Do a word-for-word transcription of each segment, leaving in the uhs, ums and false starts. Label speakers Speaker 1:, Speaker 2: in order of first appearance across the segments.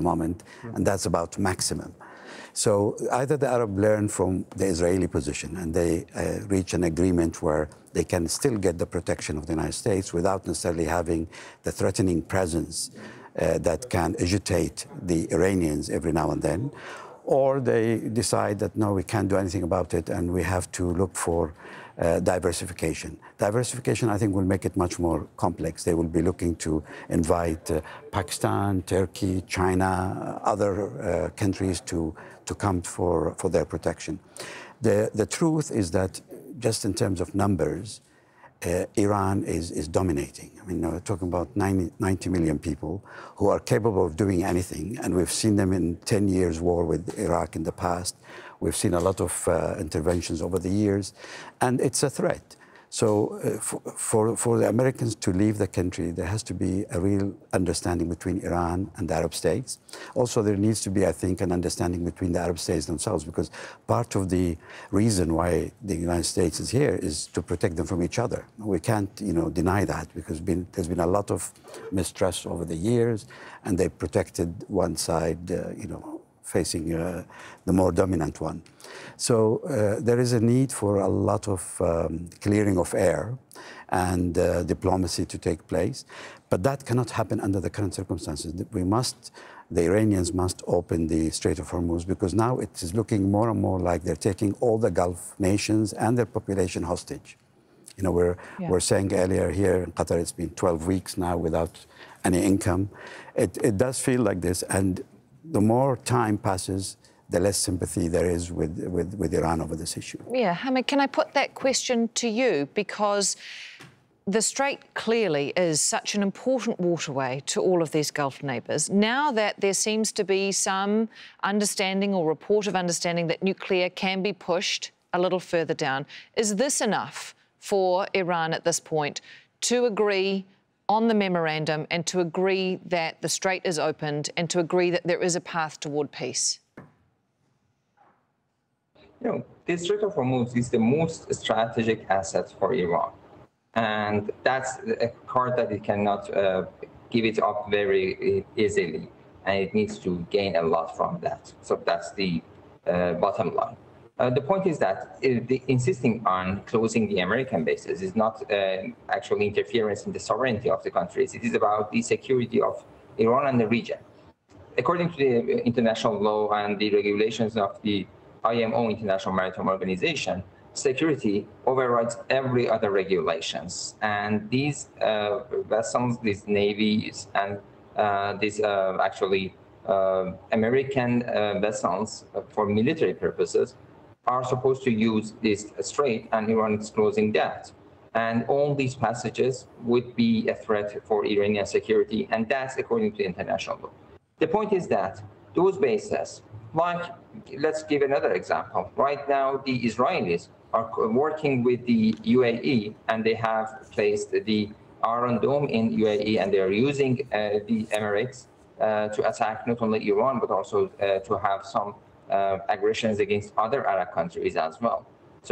Speaker 1: moment, and that's about maximum. So either the Arab learn from the Israeli position and they uh, reach an agreement where they can still get the protection of the United States without necessarily having the threatening presence uh, that can agitate the Iranians every now and then, or they decide that, no, we can't do anything about it and we have to look for uh, diversification. Diversification, I think, will make it much more complex. They will be looking to invite uh, Pakistan, Turkey, China, other uh, countries to, to come for, for their protection. The, the truth is that just in terms of numbers, uh, Iran is, is dominating. I mean, we're talking about ninety million people who are capable of doing anything, and we've seen them in ten years war with Iraq in the past. We've seen a lot of uh, interventions over the years, and it's a threat. So uh, for, for, for the Americans to leave the country, there has to be a real understanding between Iran and the Arab states. Also, there needs to be, I think, an understanding between the Arab states themselves, because part of the reason why the United States is here is to protect them from each other. We can't, you know, deny that, because been, there's been a lot of mistrust over the years, and they protected one side, uh, you know, facing uh, the more dominant one. So uh, there is a need for a lot of um, clearing of air and uh, diplomacy to take place, but that cannot happen under the current circumstances. We must, the Iranians must open the Strait of Hormuz, because now it is looking more and more like they're taking all the Gulf nations and their population hostage. You know, we're, yeah. we're saying earlier here in Qatar, it's been twelve weeks now without any income. It, it does feel like this, and the more time passes, the less sympathy there is with, with, with Iran over this issue.
Speaker 2: Yeah, Hamid, can I put that question to you? Because the Strait clearly is such an important waterway to all of these Gulf neighbours. Now that there seems to be some understanding or report of understanding that nuclear can be pushed a little further down, is this enough for Iran at this point to agree on the memorandum and to agree that the Strait is opened and to agree that there is a path toward peace?
Speaker 3: You know, the Strait of Hormuz is the most strategic asset for Iran. And that's a card that it cannot uh, give it up very easily. And it needs to gain a lot from that. So that's the uh, bottom line. Uh, the point is that uh, the insisting on closing the American bases is not uh, actually interference in the sovereignty of the countries. It is about the security of Iran and the region. According to the international law and the regulations of the I M O, International Maritime Organization, security overrides every other regulations. And these uh, vessels, these navies, and uh, these uh, actually uh, American uh, vessels uh, for military purposes are supposed to use this strait, and Iran is closing that. And all these passages would be a threat for Iranian security, and that's according to international law. The point is that those bases, like, let's give another example. Right now, the Israelis are working with the U A E, and they have placed the Iron Dome in U A E, and they are using uh, the Emirates uh, to attack not only Iran, but also uh, to have some Uh, aggressions against other Arab countries as well. So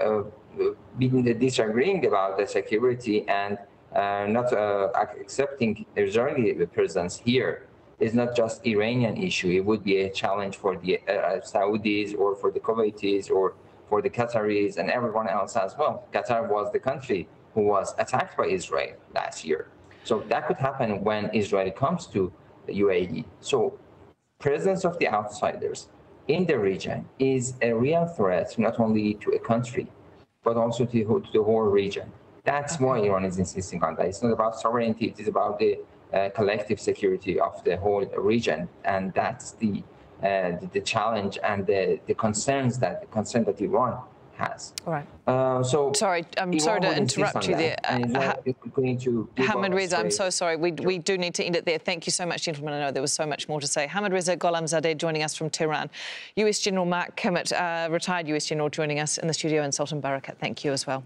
Speaker 3: uh, being disagreeing about the security and uh, not uh, accepting Israeli presence here is not just Iranian issue. It would be a challenge for the uh, Saudis or for the Kuwaitis or for the Qataris and everyone else as well. Qatar was the country who was attacked by Israel last year. So that could happen when Israel comes to the U A E. So presence of the outsiders in the region is a real threat, not only to a country, but also to, to the whole region. That's why Iran is insisting on that. It's not about sovereignty, it is about the uh, collective security of the whole region. And that's the, uh, the, the challenge and the, the concerns that, the concern that Iran has.
Speaker 2: All right.
Speaker 3: Uh, so
Speaker 2: sorry, I'm Iran sorry to interrupt you there. Uh,
Speaker 3: going to
Speaker 2: Hamid Reza, I'm so sorry. We, sure. we do need to end it there. Thank you so much, gentlemen. I know there was so much more to say. Hamid Reza Gholamzadeh joining us from Tehran. U S General Mark Kimmitt, uh, retired U S General, joining us in the studio, and Sultan Barakat, thank you as well.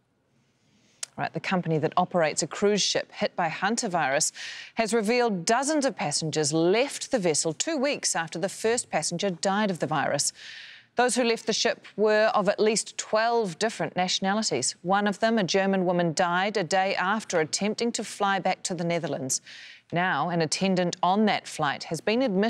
Speaker 2: All right, the company that operates a cruise ship hit by hantavirus has revealed dozens of passengers left the vessel two weeks after the first passenger died of the virus. Those who left the ship were of at least twelve different nationalities. One of them, a German woman, died a day after attempting to fly back to the Netherlands. Now, an attendant on that flight has been admitted